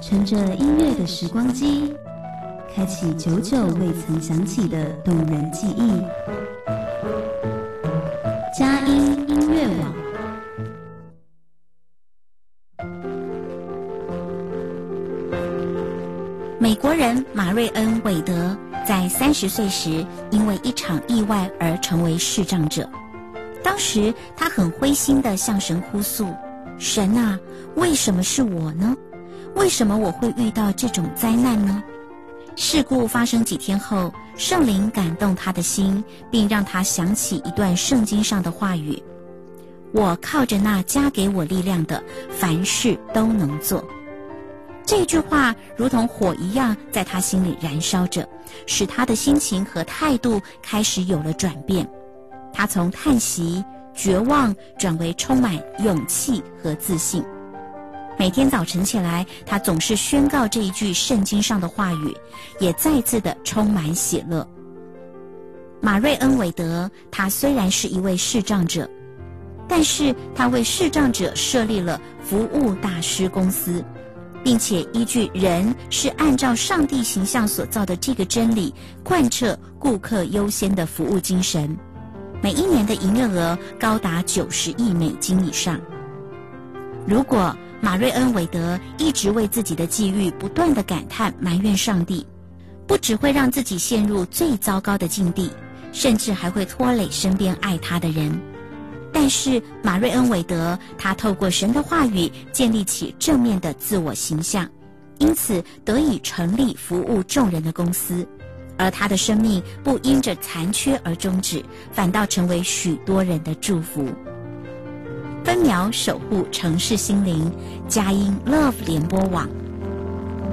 乘着音乐的时光机，开启久久未曾想起的动人记忆。佳音音乐网。 美国人马瑞恩·韦德在30岁时，因为一场意外而成为视障者。当时他很灰心地向神呼诉：“神啊，为什么是我呢？为什么我会遇到这种灾难呢？”事故发生几天后，圣灵感动他的心，并让他想起一段圣经上的话语：“我靠着那加给我力量的，凡事都能做。”这句话如同火一样在他心里燃烧着，使他的心情和态度开始有了转变。他从叹息、绝望转为充满勇气和自信。每天早晨起来，他总是宣告这一句圣经上的话语，也再次的充满喜乐。马瑞恩·韦德，他虽然是一位视障者，但是他为视障者设立了服务大师公司，并且依据人是按照上帝形象所造的这个真理，贯彻顾客优先的服务精神。每一年的营业额高达90亿美金以上。如果马瑞恩·韦德一直为自己的际遇不断地感叹埋怨上帝，不只会让自己陷入最糟糕的境地，甚至还会拖累身边爱他的人。但是马瑞恩·韦德，他透过神的话语建立起正面的自我形象，因此得以成立服务众人的公司，而他的生命不因着残缺而终止，反倒成为许多人的祝福。分秒守护城市心灵，佳音 Love 联播网。